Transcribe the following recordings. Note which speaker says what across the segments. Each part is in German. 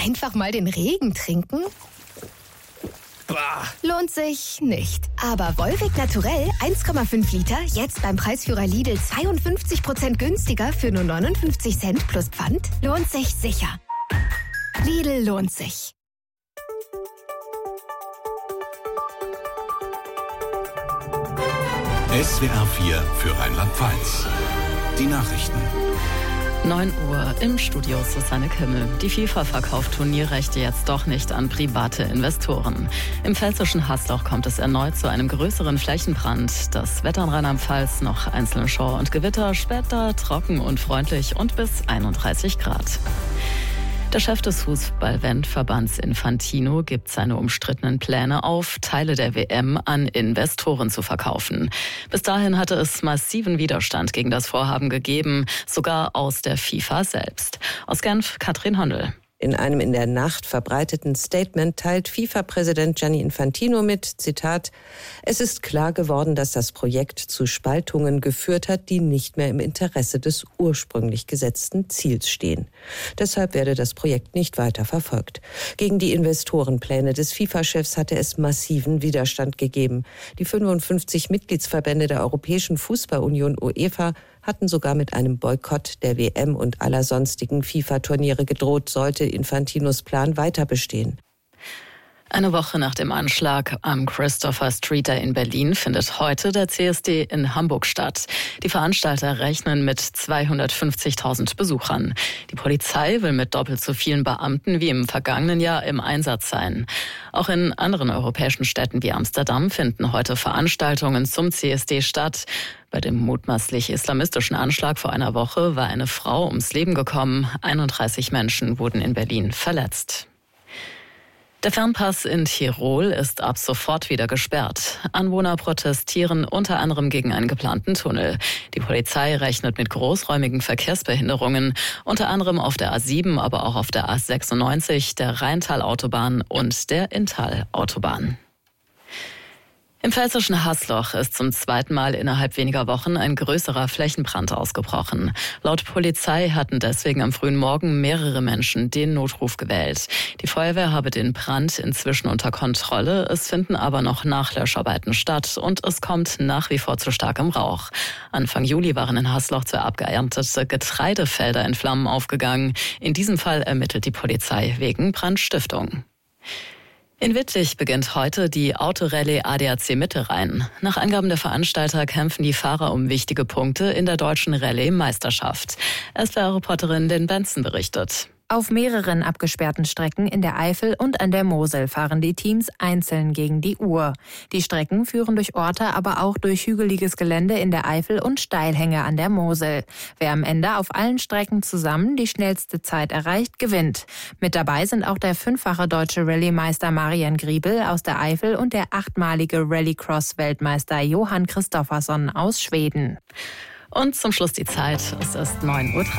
Speaker 1: Einfach mal den Regen trinken?
Speaker 2: Bah.
Speaker 1: Lohnt sich nicht. Aber Volvic Naturell 1,5 Liter, jetzt beim Preisführer Lidl 52% günstiger für nur 59 Cent plus Pfand, lohnt sich sicher. Lidl lohnt sich.
Speaker 3: SWR 4 für Rheinland-Pfalz. Die Nachrichten.
Speaker 4: 9 Uhr im Studio Susanne Kimmel. Die FIFA verkauft Turnierrechte jetzt doch nicht an private Investoren. Im pfälzischen Hasloch kommt es erneut zu einem größeren Flächenbrand. Das Wetter in Rheinland-Pfalz noch einzelne Schauer und Gewitter, später trocken und freundlich und bis 31 Grad. Der Chef des Fußball-Weltverbands Infantino gibt seine umstrittenen Pläne auf, Teile der WM an Investoren zu verkaufen. Bis dahin hatte es massiven Widerstand gegen das Vorhaben gegeben, sogar aus der FIFA selbst. Aus Genf, Katrin Hondel.
Speaker 5: In einem in der Nacht verbreiteten Statement teilt FIFA-Präsident Gianni Infantino mit, Zitat, es ist klar geworden, dass das Projekt zu Spaltungen geführt hat, die nicht mehr im Interesse des ursprünglich gesetzten Ziels stehen. Deshalb werde das Projekt nicht weiter verfolgt. Gegen die Investorenpläne des FIFA-Chefs hatte es massiven Widerstand gegeben. Die 55 Mitgliedsverbände der Europäischen Fußballunion UEFA hatten sogar mit einem Boykott der WM und aller sonstigen FIFA-Turniere gedroht, sollte Infantinos Plan weiter bestehen.
Speaker 4: Eine Woche nach dem Anschlag am Christopher Street in Berlin findet heute der CSD in Hamburg statt. Die Veranstalter rechnen mit 250.000 Besuchern. Die Polizei will mit doppelt so vielen Beamten wie im vergangenen Jahr im Einsatz sein. Auch in anderen europäischen Städten wie Amsterdam finden heute Veranstaltungen zum CSD statt. Bei dem mutmaßlich islamistischen Anschlag vor einer Woche war eine Frau ums Leben gekommen. 31 Menschen wurden in Berlin verletzt. Der Fernpass in Tirol ist ab sofort wieder gesperrt. Anwohner protestieren unter anderem gegen einen geplanten Tunnel. Die Polizei rechnet mit großräumigen Verkehrsbehinderungen, unter anderem auf der A7, aber auch auf der A96, der Rheintalautobahn und der Inntalautobahn. Im pfälzischen Hasloch ist zum zweiten Mal innerhalb weniger Wochen ein größerer Flächenbrand ausgebrochen. Laut Polizei hatten deswegen am frühen Morgen mehrere Menschen den Notruf gewählt. Die Feuerwehr habe den Brand inzwischen unter Kontrolle. Es finden aber noch Nachlöscharbeiten statt und es kommt nach wie vor zu starkem Rauch. Anfang Juli waren in Hasloch 2 abgeerntete Getreidefelder in Flammen aufgegangen. In diesem Fall ermittelt die Polizei wegen Brandstiftung. In Wittlich beginnt heute die Autorallye ADAC Mittelrhein. Nach Angaben der Veranstalter kämpfen die Fahrer um wichtige Punkte in der deutschen Rallye-Meisterschaft. SWR-Reporterin Lynn Benson berichtet.
Speaker 6: Auf mehreren abgesperrten Strecken in der Eifel und an der Mosel fahren die Teams einzeln gegen die Uhr. Die Strecken führen durch Orte, aber auch durch hügeliges Gelände in der Eifel und Steilhänge an der Mosel. Wer am Ende auf allen Strecken zusammen die schnellste Zeit erreicht, gewinnt. Mit dabei sind auch der 5-fache deutsche Rallye-Meister Marian Griebel aus der Eifel und der 8-malige Rallycross-Weltmeister Johan Kristoffersson aus Schweden.
Speaker 4: Und zum Schluss die Zeit. Es ist 9:03 Uhr.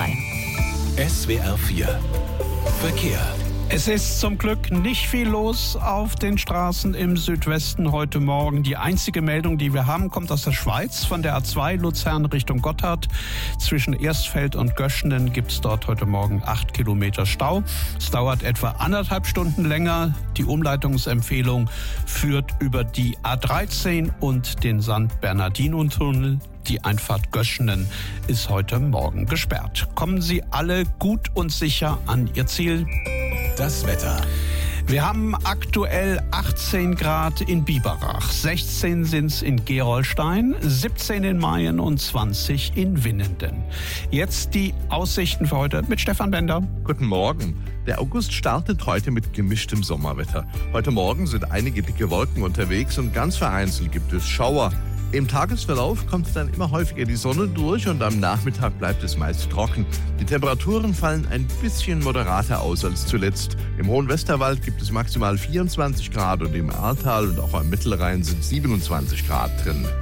Speaker 3: SWR 4 Verkehr.
Speaker 2: Es ist zum Glück nicht viel los auf den Straßen im Südwesten heute Morgen. Die einzige Meldung, die wir haben, kommt aus der Schweiz. Von der A2 Luzern Richtung Gotthard. Zwischen Erstfeld und Göschenen gibt es dort heute Morgen 8 Kilometer Stau. Es dauert etwa 1,5 Stunden länger. Die Umleitungsempfehlung führt über die A13 und den St. Bernardino-Tunnel. Die Einfahrt Göschenen ist heute Morgen gesperrt. Kommen Sie alle gut und sicher an Ihr Ziel.
Speaker 3: Das Wetter.
Speaker 2: Wir haben aktuell 18 Grad in Biberach, 16 sind's in Gerolstein, 17 in Mayen und 20 in Winnenden. Jetzt die Aussichten für heute mit Stefan Bender.
Speaker 7: Guten Morgen. Der August startet heute mit gemischtem Sommerwetter. Heute Morgen sind einige dicke Wolken unterwegs und ganz vereinzelt gibt es Schauer. Im Tagesverlauf kommt dann immer häufiger die Sonne durch und am Nachmittag bleibt es meist trocken. Die Temperaturen fallen ein bisschen moderater aus als zuletzt. Im Hohen Westerwald gibt es maximal 24 Grad und im Ahrtal und auch am Mittelrhein sind 27 Grad drin.